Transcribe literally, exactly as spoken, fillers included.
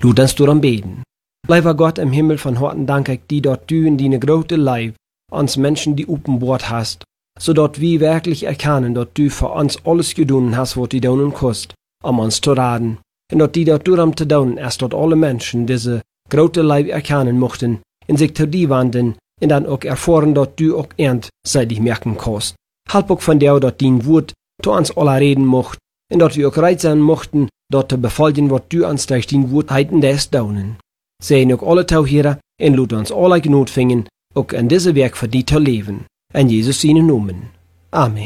Laat ons door beten. Lieber Gott im Himmel, von Horten danke ich dir, dass du in deine große Leib uns Menschen die openbaart hast, zodat wir wirklich erkennen, dass du für uns alles getan hast, was du tun kannst, um uns zu raten. Und dass die das darum zu tun, erst dass alle Menschen diese große Leib erkennen mochten, und sich zu dir wenden, und dann auch erfahren, dass du auch ernstseitig merken kannst. Halb auch von dir, dass dein Wort zu uns alle reden mocht, und dass wir auch bereit sein mochten, dort zu befolgen, was du uns durch dein Wort heiten des daunen. Sehen auch alle Tauhierer, und lud uns alle Genot fingen, auch in diese Werk für die zu leben. In Jesus seinen Namen. Amen.